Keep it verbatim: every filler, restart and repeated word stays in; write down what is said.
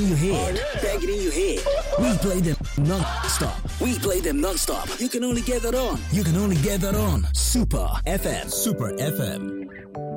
your head. Bang it in your head. We play them non-stop. We play them non-stop. You can only get that on. You can only get that on Super F M. Super F M.